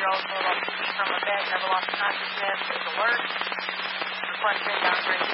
4-year-old total TV from a bed, never lost consciousness, is alert. Requested downgrade